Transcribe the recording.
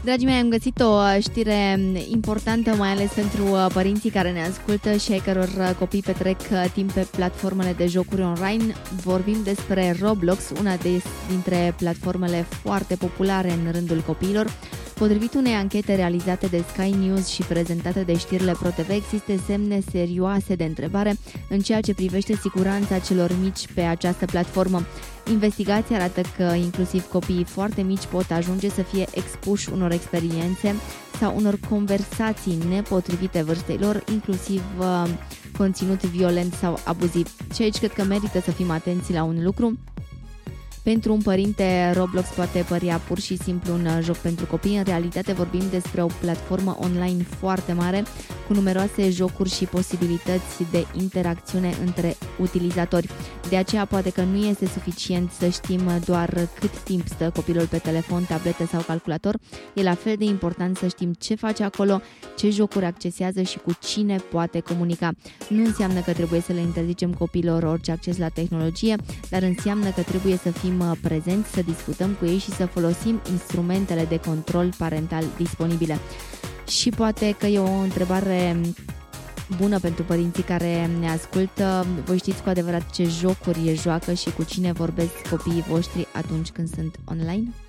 Dragii mei, am găsit o știre importantă, mai ales pentru părinții care ne ascultă și ai căror copii petrec timp pe platformele de jocuri online. Vorbim despre Roblox, una dintre platformele foarte populare în rândul copiilor. Potrivit unei anchete realizate de Sky News și prezentate de știrile ProTV, există semne serioase de întrebare în ceea ce privește siguranța celor mici pe această platformă. Investigația arată că inclusiv copiii foarte mici pot ajunge să fie expuși unor experiențe sau unor conversații nepotrivite vârstei lor, inclusiv conținut violent sau abuziv. Și aici cred că merită să fim atenți la un lucru. Pentru un părinte, Roblox poate părea pur și simplu un joc pentru copii. În realitate vorbim despre o platformă online foarte mare, cu numeroase jocuri și posibilități de interacțiune între utilizatori. De aceea poate că nu este suficient să știm doar cât timp stă copilul pe telefon, tabletă sau calculator. E la fel de important să știm ce face acolo, ce jocuri accesează și cu cine poate comunica. Nu înseamnă că trebuie să le interzicem copiilor orice acces la tehnologie, dar înseamnă că trebuie să fim prezenți, să discutăm cu ei și să folosim instrumentele de control parental disponibile. Și poate că e o întrebare bună pentru părinții care ne ascultă. Voi știți cu adevărat ce jocuri joacă și cu cine vorbesc copiii voștri atunci când sunt online?